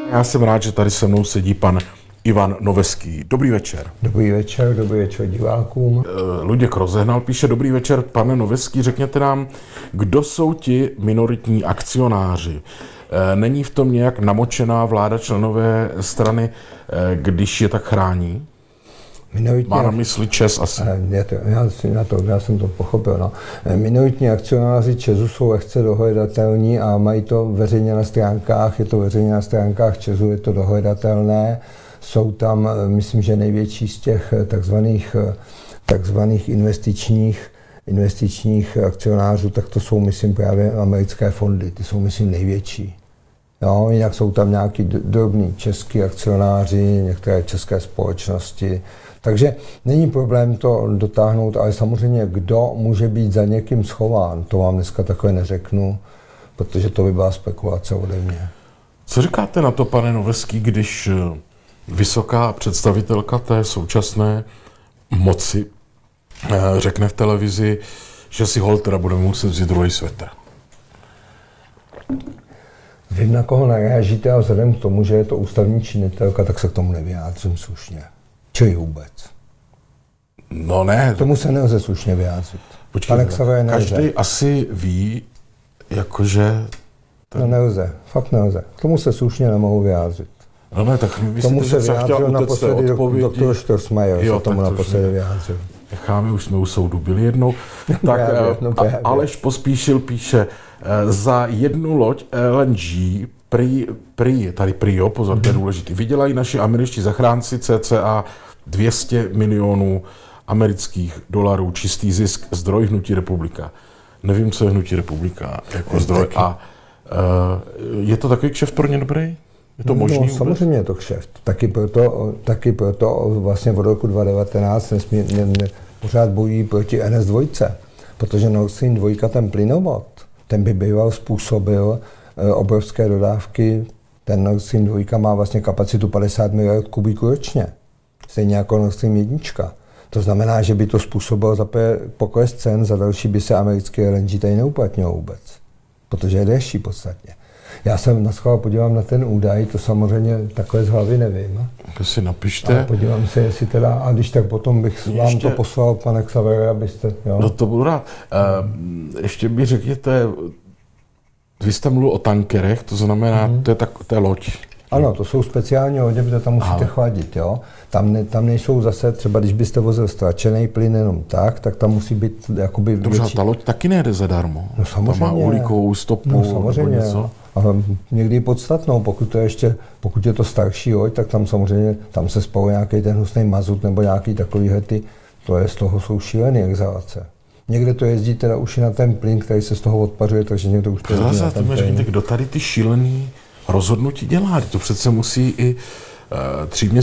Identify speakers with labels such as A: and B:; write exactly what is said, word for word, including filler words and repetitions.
A: Já jsem rád, že tady se mnou sedí pan Ivan Noveský. Dobrý večer.
B: Dobrý večer, dobrý večer divákům.
A: Luděk Rozehnal píše, dobrý večer, pane Noveský, řekněte nám, kdo jsou ti minoritní akcionáři? Není v tom nějak namočená vláda, členové strany, když je tak chrání?
B: Minoritní
A: Má na mysli ČEZ asi.
B: Já, to, já, na to, já jsem to pochopil. No. Minoritní akcionáři ČEZu jsou lehce dohledatelní a mají to veřejně na stránkách, je to veřejně na stránkách ČEZu, je to dohledatelné. Jsou tam, myslím, že největší z těch takzvaných, takzvaných investičních, investičních akcionářů, tak to jsou, myslím, právě americké fondy, ty jsou, myslím, největší. Jo, jinak jsou tam nějaký drobní český akcionáři, některé české společnosti. Takže není problém to dotáhnout, ale samozřejmě, kdo může být za někým schován, to vám dneska takové neřeknu, protože to by byla spekulace ode mě.
A: Co říkáte na to, pane Noveský, když vysoká představitelka té současné moci řekne v televizi, že si holt teda budeme muset vzít druhý svetr?
B: Vím, na koho narážíte, a vzhledem k tomu, že je to ústavní činitelka, tak se k tomu nevyjádřím slušně. Čili vůbec.
A: No ne.
B: K tomu se nelze slušně vyjádřit.
A: Počkejte, každý asi ví, jakože...
B: Ten... No nelze, fakt nelze. K tomu se slušně nemohu vyjádřit.
A: No ne, tak my
B: tomu se vyjádřil naposledy doktor Storsmajer, se tomu naposledy vyjádřil.
A: Necháme, už jsme u soudu byli jednou. Tak právě, no právě. Aleš Pospíšil píše, za jednu loď L N G, prý, prý, tady prý, jo, pozor, to je důležitý, vydělají naši američtí zachránci cca dvě stě milionů amerických dolarů čistý zisk, zdroj Hnutí Republika. Nevím, co je Hnutí Republika jako zdroj. A uh, je to takový kšeft pro ně dobrý? Je to možný?
B: No, samozřejmě je to kšeft. Taky proto, taky proto vlastně od roku dva tisíce devatenáct nesmí, ne, ne, pořád bojují proti N S dva, protože Nord Stream dva, ten plynovod, ten by býval způsobil e, obrovské dodávky. Ten Nord Stream dva má vlastně kapacitu padesát miliard kubíků ročně. Stejně jako Nord Stream jedna. To znamená, že by to způsobilo za pokles cen, za další by se americký L N G tady neuplatnilo vůbec. Protože je dražší podstatně. Já jsem na schvál podívám na ten údaj, to samozřejmě takhle z hlavy nevím.
A: To si napište.
B: Ale podívám se, jestli teda, a když tak potom bych ještě vám to poslal, pane Xavere, abyste, jo.
A: No to budu rád. Uh, ještě mi řekněte, vy jste mluvil o tankerech, to znamená, hmm. to je tak, to je loď.
B: Ano, to jsou speciální lodě, protože tam musíte Aha. chladit, jo. Tam, ne, tam nejsou zase, třeba když byste vozil stlačený plyn jenom tak, tak tam musí být jakoby
A: Dobře, větší... ta loď taky nejde zadarmo.
B: No samozřejmě.
A: Tam má uhlíkovou stopu
B: no, samozřejmě,
A: nebo něco.
B: Ale někdy podstatnou, pokud to ještě, pokud je to starší loď, tak tam samozřejmě, tam se spaluje nějaký ten hnusný mazut nebo nějaký takový hety, to je z toho jsou šílený exhalace. Někde to jezdí teda už i na ten plyn, který se z toho odpařuje, takže někdo už to jezdí na ten plyn.
A: Kdo tady ty šílený rozhodnutí dělá? To přece musí i uh, třídně